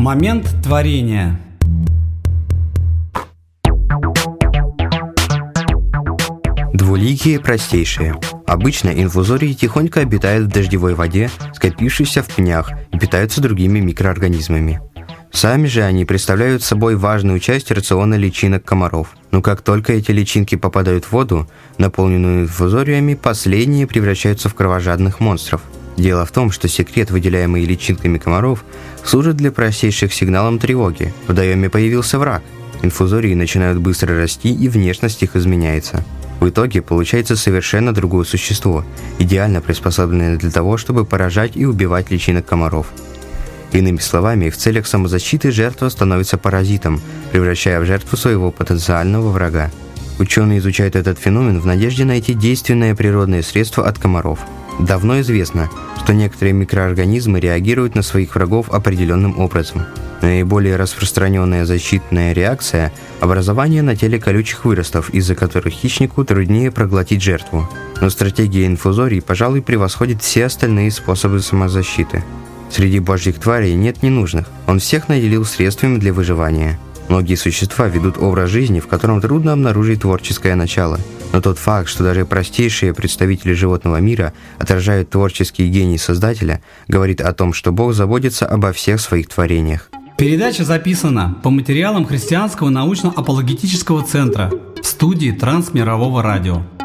Момент творения. Двуликие простейшие. Обычно инфузории тихонько обитают в дождевой воде, скопившейся в пнях, и питаются другими микроорганизмами. Сами же они представляют собой важную часть рациона личинок комаров. Но как только эти личинки попадают в воду, наполненную инфузориями, последние превращаются в кровожадных монстров. Дело в том, что секрет, выделяемый личинками комаров, служит для простейших сигналом тревоги. В водоеме появился враг. Инфузории начинают быстро расти, и внешность их изменяется. В итоге получается совершенно другое существо, идеально приспособленное для того, чтобы поражать и убивать личинок комаров. Иными словами, в целях самозащиты жертва становится паразитом, превращая в жертву своего потенциального врага. Ученые изучают этот феномен в надежде найти действенное природное средство от комаров. Давно известно, что некоторые микроорганизмы реагируют на своих врагов определенным образом. Наиболее распространенная защитная реакция – образование на теле колючих выростов, из-за которых хищнику труднее проглотить жертву. Но стратегия инфузорий, пожалуй, превосходит все остальные способы самозащиты. Среди божьих тварей нет ненужных, он всех наделил средствами для выживания. Многие существа ведут образ жизни, в котором трудно обнаружить творческое начало. Но тот факт, что даже простейшие представители животного мира отражают творческий гений Создателя, говорит о том, что Бог заботится обо всех своих творениях. Передача записана по материалам Христианского научно-апологетического центра в студии Трансмирового радио.